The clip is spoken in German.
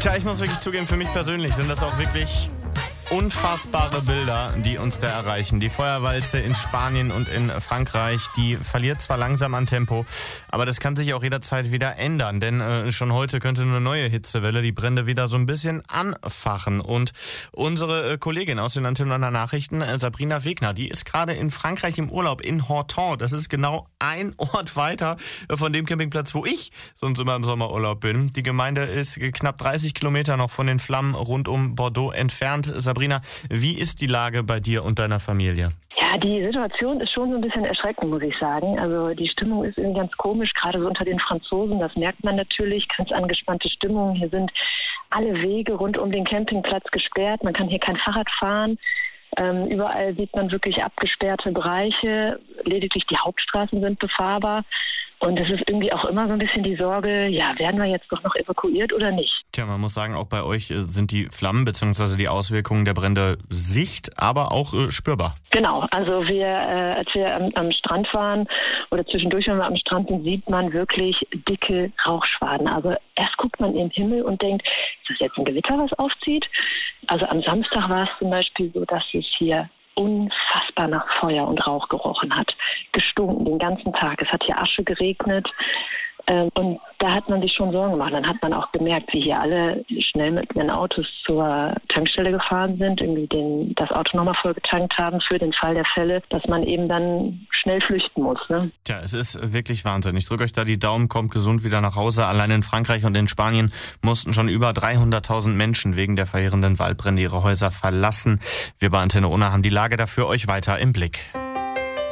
Tja, ich muss wirklich zugeben, für mich persönlich sind das auch wirklich unfassbare Bilder, die uns da erreichen. Die Feuerwalze in Spanien und in Frankreich, die verliert zwar langsam an Tempo, aber das kann sich auch jederzeit wieder ändern, denn schon heute könnte eine neue Hitzewelle die Brände wieder so ein bisschen anfachen. Und unsere Kollegin aus den Antennenländer Nachrichten, Sabrina Wegner, die ist gerade in Frankreich im Urlaub in Horton. Das ist genau ein Ort weiter von dem Campingplatz, wo ich sonst immer im Sommerurlaub bin. Die Gemeinde ist knapp 30 Kilometer noch von den Flammen rund um Bordeaux entfernt. Sabrina, wie ist die Lage bei dir und deiner Familie? Ja, die Situation ist schon so ein bisschen erschreckend, muss ich sagen. Also die Stimmung ist irgendwie ganz komisch, gerade so unter den Franzosen. Das merkt man natürlich, ganz angespannte Stimmung. Hier sind alle Wege rund um den Campingplatz gesperrt. Man kann hier kein Fahrrad fahren. Überall sieht man wirklich abgesperrte Bereiche. Lediglich die Hauptstraßen sind befahrbar. Und es ist irgendwie auch immer so ein bisschen die Sorge, ja, werden wir jetzt doch noch evakuiert oder nicht? Tja, man muss sagen, auch bei euch sind die Flammen bzw. die Auswirkungen der Brände sicht, aber auch spürbar. Genau, also als wir am Strand waren oder zwischendurch, wenn wir am Strand sind, sieht man wirklich dicke Rauchschwaden. Also erst guckt man in den Himmel und denkt, ist das jetzt ein Gewitter, was aufzieht? Also am Samstag war es zum Beispiel so, dass es hier unfassbar nach Feuer und Rauch gerochen hat. Gestunken den ganzen Tag. Es hat hier Asche geregnet. Und da hat man sich schon Sorgen gemacht. Dann hat man auch gemerkt, wie hier alle schnell mit ihren Autos zur Tankstelle gefahren sind, irgendwie das Auto nochmal voll getankt haben für den Fall der Fälle, dass man eben dann schnell flüchten muss. Ne? Tja, es ist wirklich Wahnsinn. Ich drücke euch da die Daumen, kommt gesund wieder nach Hause. Allein in Frankreich und in Spanien mussten schon über 300.000 Menschen wegen der verheerenden Waldbrände ihre Häuser verlassen. Wir bei Antenne Unna haben die Lage dafür euch weiter im Blick.